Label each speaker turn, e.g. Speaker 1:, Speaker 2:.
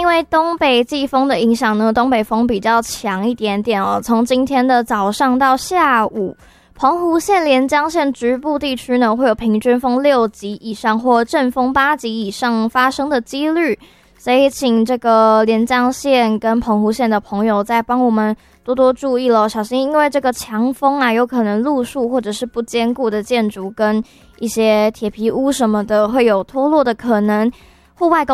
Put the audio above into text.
Speaker 1: 因为东北季风的影响呢，东北风比较强一点点哦。从今天的早上到下午，澎湖县、连江县局部地区呢，会有平均风6级以上或阵风8级以上发生的几率。所以请这个连江县跟澎湖县的朋友再帮我们多多注意咯，小心，因为这个强风啊，有可能路树或者是不坚固的建筑跟一些铁皮屋什么的会有脱落的可能。户外工